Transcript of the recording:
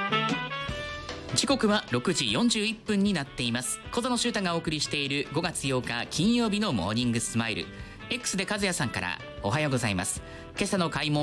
時刻は6時41分になっています。小園修太がお送りしている5月8日金曜日のモーニングスマイル。 X で和也さんからおはようございます。今朝の開門